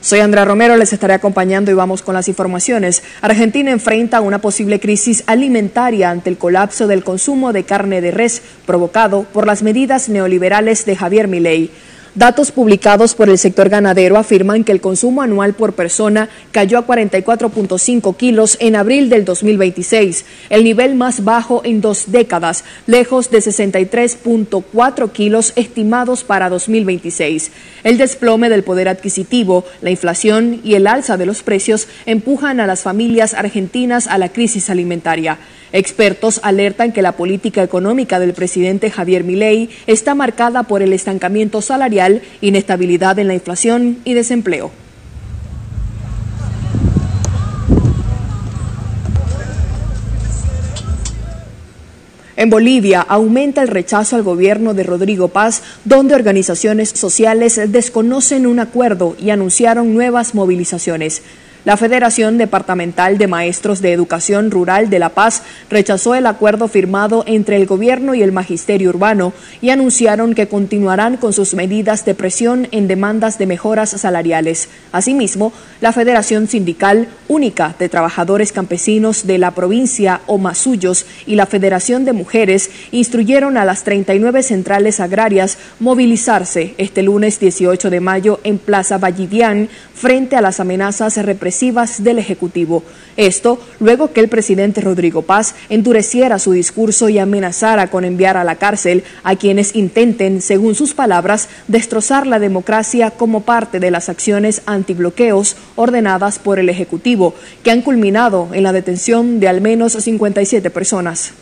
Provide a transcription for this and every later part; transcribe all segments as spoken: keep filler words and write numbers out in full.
Soy Andrea Romero, les estaré acompañando y vamos con las informaciones. Argentina enfrenta una posible crisis alimentaria ante el colapso del consumo de carne de res provocado por las medidas neoliberales de Javier Milei. Datos publicados por el sector ganadero afirman que el consumo anual por persona cayó a cuarenta y cuatro punto cinco kilos en abril del dos mil veintiséis, el nivel más bajo en dos décadas, lejos de sesenta y tres punto cuatro kilos estimados para dos mil veintiséis. El desplome del poder adquisitivo, la inflación y el alza de los precios empujan a las familias argentinas a la crisis alimentaria. Expertos alertan que la política económica del presidente Javier Milei está marcada por el estancamiento salarial, inestabilidad en la inflación y desempleo. En Bolivia aumenta el rechazo al gobierno de Rodrigo Paz, donde organizaciones sociales desconocen un acuerdo y anunciaron nuevas movilizaciones. La Federación Departamental de Maestros de Educación Rural de La Paz rechazó el acuerdo firmado entre el gobierno y el magisterio urbano y anunciaron que continuarán con sus medidas de presión en demandas de mejoras salariales. Asimismo, la Federación Sindical Única de Trabajadores Campesinos de la provincia Omasuyos y la Federación de Mujeres instruyeron a las treinta y nueve centrales agrarias movilizarse este lunes dieciocho de mayo en Plaza Vallivian frente a las amenazas represivas del Ejecutivo. Esto luego que el presidente Rodrigo Paz endureciera su discurso y amenazara con enviar a la cárcel a quienes intenten, según sus palabras, destrozar la democracia como parte de las acciones antibloqueos ordenadas por el Ejecutivo, que han culminado en la detención de al menos cincuenta y siete personas.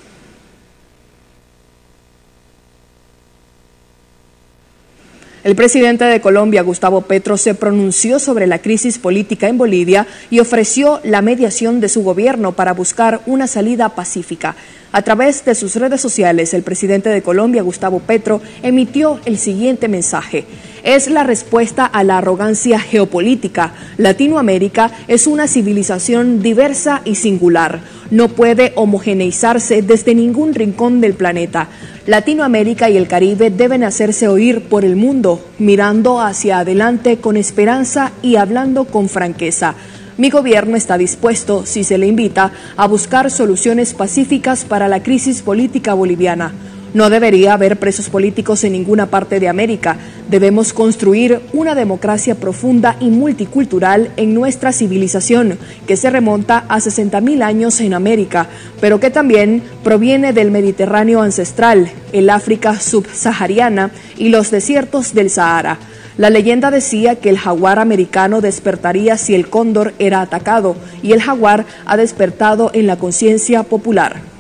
El presidente de Colombia, Gustavo Petro, se pronunció sobre la crisis política en Bolivia y ofreció la mediación de su gobierno para buscar una salida pacífica. A través de sus redes sociales, el presidente de Colombia, Gustavo Petro, emitió el siguiente mensaje. Es la respuesta a la arrogancia geopolítica. Latinoamérica es una civilización diversa y singular. No puede homogeneizarse desde ningún rincón del planeta. Latinoamérica y el Caribe deben hacerse oír por el mundo, mirando hacia adelante con esperanza y hablando con franqueza. Mi gobierno está dispuesto, si se le invita, a buscar soluciones pacíficas para la crisis política boliviana. No debería haber presos políticos en ninguna parte de América. Debemos construir una democracia profunda y multicultural en nuestra civilización, que se remonta a sesenta mil años en América, pero que también proviene del Mediterráneo ancestral, el África subsahariana y los desiertos del Sahara. La leyenda decía que el jaguar americano despertaría si el cóndor era atacado, y el jaguar ha despertado en la conciencia popular.